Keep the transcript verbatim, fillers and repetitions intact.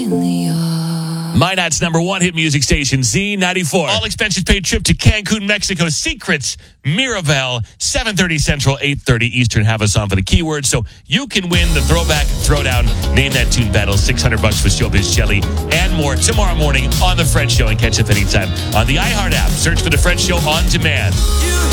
in the yard. Minot's number one hit music station, Z ninety-four. All expenses paid trip to Cancun, Mexico. Secrets, Miraval, seven thirty Central, eight thirty Eastern. Have us on for the keyword so you can win the Throwback Throwdown Name That Tune battle. six hundred bucks for Showbiz Jelly and more tomorrow morning on The Fred Show. And catch up anytime on the iHeart app. Search for The Fred Show on demand.